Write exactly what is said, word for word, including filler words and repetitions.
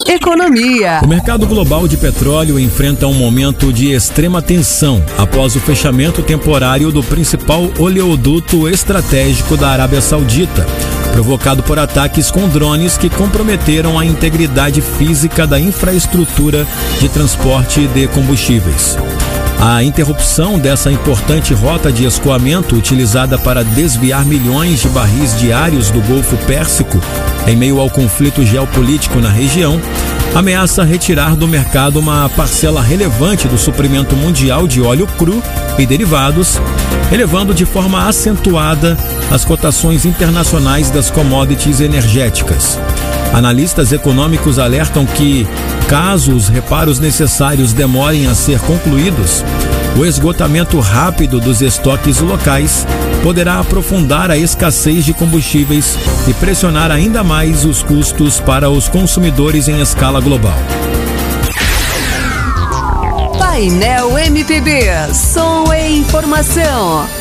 Economia. O mercado global de petróleo enfrenta um momento de extrema tensão após o fechamento temporário do principal oleoduto estratégico da Arábia Saudita, provocado por ataques com drones que comprometeram a integridade física da infraestrutura de transporte de combustíveis. A interrupção dessa importante rota de escoamento, utilizada para desviar milhões de barris diários do Golfo Pérsico, em meio ao conflito geopolítico na região, ameaça retirar do mercado uma parcela relevante do suprimento mundial de óleo cru e derivados, elevando de forma acentuada as cotações internacionais das commodities energéticas. Analistas econômicos alertam que, caso os reparos necessários demorem a ser concluídos, o esgotamento rápido dos estoques locais poderá aprofundar a escassez de combustíveis e pressionar ainda mais os custos para os consumidores em escala global. Painel M P B, som e informação.